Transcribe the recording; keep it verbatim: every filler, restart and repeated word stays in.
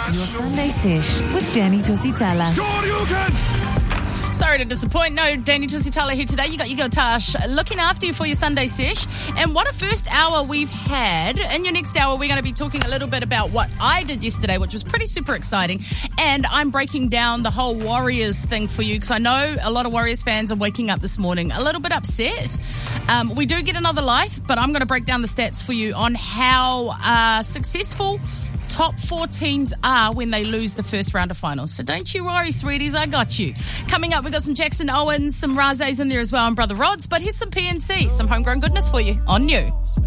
Your Sunday Sesh with Danny Tusitala. Sorry to disappoint. No, Danny Tusitala here today. You got your girl Tash looking after you for your Sunday Sesh. And what a first hour we've had. In your next hour, we're going to be talking a little bit about what I did yesterday, which was pretty super exciting. And I'm breaking down the whole Warriors thing for you because I know a lot of Warriors fans are waking up this morning a little bit upset. Um, we do get another life, but I'm going to break down the stats for you on how uh, successful top four teams are when they lose the first round of finals. So don't you worry, sweeties, I got you. Coming up, we've got some Jackson Owens, some Razes in there as well, and Brother Rods, but here's some P N C, some homegrown goodness for you on New.